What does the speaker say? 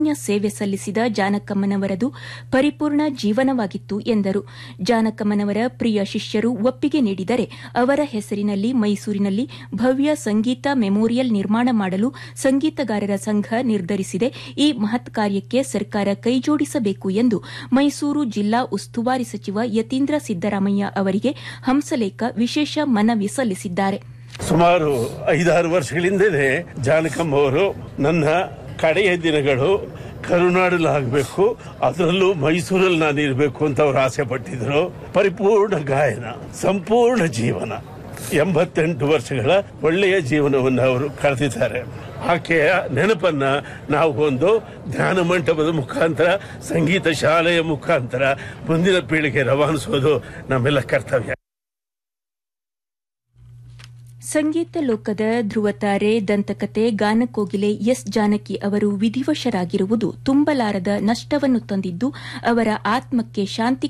ಸೇವೆ ಸಲ್ಲಿಸಿದ ಜಾನಕಮ್ಮನವರದು ಪರಿಪೂರ್ಣ ಜೀವನವಾಗಿತ್ತು ಎಂದರು. ಜಾನಕಮ್ಮನವರ ಪ್ರಿಯ ಶಿಷ್ಯರು ಒಪ್ಪಿಗೆ ನೀಡಿದರೆ ಅವರ ಹೆಸರಿನಲ್ಲಿ ಮೈಸೂರಿನಲ್ಲಿ ಭವ್ಯ ಸಂಗೀತ ಮೆಮೋರಿಯಲ್ ನಿರ್ಮಾಣ ಮಾಡಲು ಸಂಗೀತಗಾರರ ಸಂಘ ನಿರ್ಧರಿಸಿದೆ. ಈ ಮಹತ್ ಕಾರ್ಯಕ್ಕೆ ಸರ್ಕಾರ ಕೈಜೋಡಿಸಬೇಕು ಎಂದು ಮೈಸೂರು ಜಿಲ್ಲಾ ಉಸ್ತುವಾರಿ ಸಚಿವ ಯತೀಂದ್ರ ಸಿದ್ದರಾಮಯ್ಯ ಅವರಿಗೆ ಹಂಸಲೇಖ ವಿಶೇಷ ಮನವಿ ಸಲ್ಲಿಸಿದ್ದಾರೆ. ಸುಮಾರು 5-6 ವರ್ಷಗಳಿಂದಲೇ ಜಾನಕಮ್ಮ ಅವರು ನನ್ನ ಕಡೆಯ ದಿನಗಳು ಕರುನಾಡಲಾಗಬೇಕು, ಅದರಲ್ಲೂ ಮೈಸೂರಲ್ಲಿ ನಾನು ಇರಬೇಕು ಅಂತ ಅವರು ಆಸೆ ಪಟ್ಟಿದ್ರು. ಪರಿಪೂರ್ಣ ಗಾಯನ, ಸಂಪೂರ್ಣ ಜೀವನ, 88 ವರ್ಷಗಳ ಒಳ್ಳೆಯ ಜೀವನವನ್ನು ಅವರು ಕಳೆದಿದ್ದಾರೆ. ಆಕೆಯ ನೆನಪನ್ನ ನಾವು ಒಂದು ಧ್ಯಾನ ಮಂಟಪದ ಮುಖಾಂತರ, ಸಂಗೀತ ಶಾಲೆಯ ಮುಖಾಂತರ ಮುಂದಿನ ಪೀಳಿಗೆ ರವಾನಿಸುವುದು ನಮ್ಮೆಲ್ಲ ಕರ್ತವ್ಯ. ಸಂಗೀತ ಲೋಕದ ಧ್ರುವತಾರೆ, ದಂತಕತೆ, ಗಾನಕೋಗಿಲೆ ಎಸ್ ಜಾನಕಿ ಅವರು ವಿಧಿವಶರಾಗಿರುವುದು ತುಂಬಲಾರದ ನಷ್ಟವನ್ನು ತಂದಿದ್ದು ಅವರ ಆತ್ಮಕ್ಕೆ ಶಾಂತಿ